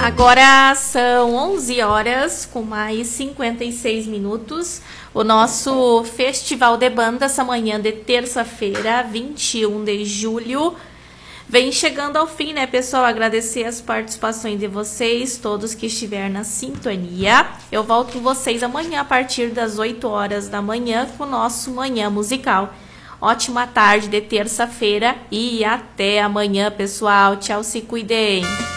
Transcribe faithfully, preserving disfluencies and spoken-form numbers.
Agora são onze horas com mais cinquenta e seis minutos. O nosso Festival de Banda, essa manhã de terça-feira, vinte e um de julho, vem chegando ao fim, né, pessoal? Agradecer as participações de vocês, todos que estiveram na sintonia. Eu volto com vocês amanhã a partir das oito horas da manhã com o nosso Manhã Musical. Ótima tarde de terça-feira e até amanhã, pessoal. Tchau, se cuidem.